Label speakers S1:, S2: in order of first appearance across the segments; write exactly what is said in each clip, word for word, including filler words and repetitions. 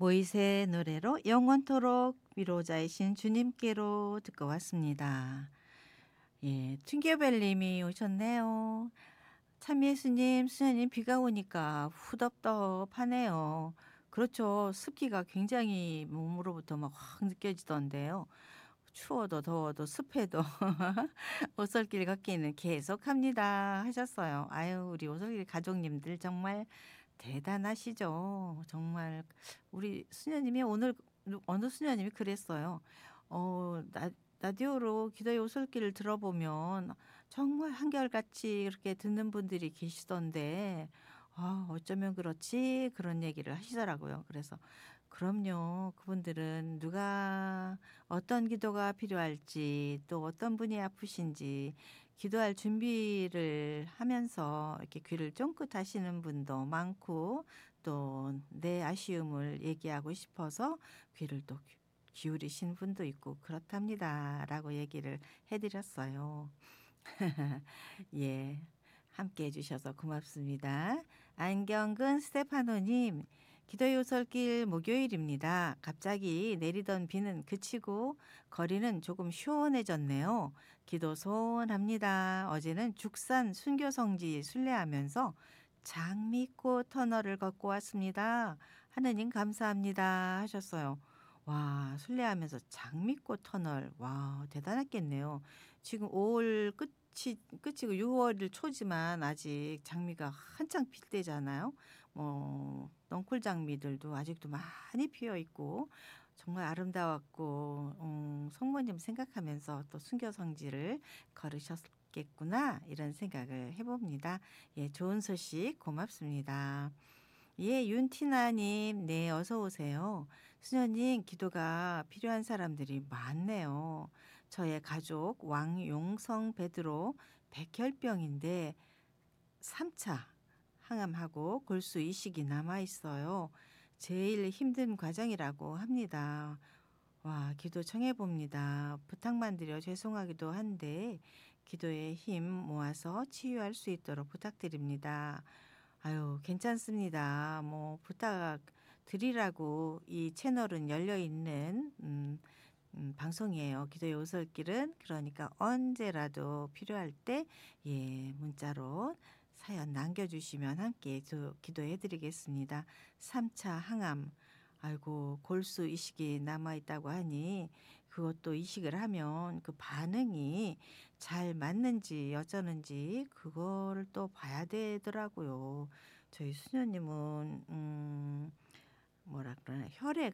S1: 보이스의 노래로 영원토록 위로자이신 주님께로 듣고 왔습니다. 예, 튕겨벨님이 오셨네요. 참 예수님, 수녀님 비가 오니까 후덥덥하네요. 그렇죠. 습기가 굉장히 몸으로부터 막 확 느껴지던데요. 추워도 더워도 습해도 오솔길 걷기는 계속합니다 하셨어요. 아유, 우리 오솔길 가족님들 정말 대단하시죠. 정말 우리 수녀님이 오늘 누 어느 수녀님이 그랬어요. 어 라 라디오로 기도의 오솔길을 들어보면 정말 한결같이 이렇게 듣는 분들이 계시던데 아 어쩌면 그렇지 그런 얘기를 하시더라고요. 그래서 그럼요. 그분들은 누가 어떤 기도가 필요할지 또 어떤 분이 아프신지 기도할 준비를 하면서 이렇게 귀를 쫑긋하시는 분도 많고 또 내 아쉬움을 얘기하고 싶어서 귀를 또 기 기울이신 분도 있고 그렇답니다."라고 얘기를 해 드렸어요. 예. 함께 해 주셔서 고맙습니다. 안경근 스테파노 님. 기도의 오솔길 목요일입니다. 갑자기 내리던 비는 그치고 거리는 조금 시원해졌네요. 기도 소원합니다. 어제는 죽산 순교성지 순례하면서 장미꽃 터널을 걷고 왔습니다. 하느님 감사합니다 하셨어요. 와 순례하면서 장미꽃 터널 와 대단했겠네요. 지금 오월 끝이 끝이고 유월 초지만 아직 장미가 한창 필 때잖아요. 뭐 넝쿨 장미들도 아직도 많이 피어 있고 정말 아름다웠고 음 '성모님 생각하면서 또 순교성지를 걸으셨겠구나.' 이런 생각을 해 봅니다. 예 좋은 소식 고맙습니다. 예 윤티나 님 네 어서 오세요. 수녀님 기도가 필요한 사람들이 많네요. 저의 가족 왕용성 베드로 백혈병인데 삼 차 항암하고 골수 이식이 남아 있어요. 제일 힘든 과정이라고 합니다. 와 기도 청해 봅니다. 부탁만 드려 죄송하기도 한데 기도의 힘 모아서 치유할 수 있도록 부탁드립니다. 아유 괜찮습니다. 뭐 부탁 드리라고 이 채널은 열려 있는 음 음 방송이에요. 기도의 오솔길은 그러니까 언제라도 필요할 때 예 문자로 사연 남겨 주시면 함께 저 기도해 드리겠습니다. 삼 차 항암 아이고 골수 이식이 남아 있다고 하니 그것도 이식을 하면 그 반응이 잘 맞는지 어쩌는지 그거를 또 봐야 되더라고요. 저희 수녀님은 음 뭐라 그러나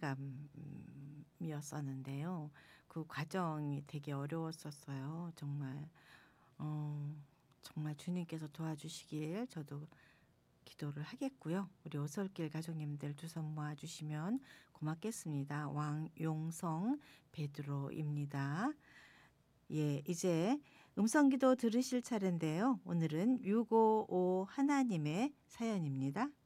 S1: 혈액암이었었는데요. 그 과정이 되게 어려웠었어요. 정말 어 정말 주님께서 도와주시길 저도 기도를 하겠고요. 우리 오솔길 가족님들 두 손 모아 주시면 고맙겠습니다. 왕용성 베드로입니다. 예 이제 음성기도 들으실 차례인데요. 오늘은 육오오일 님의 사연입니다.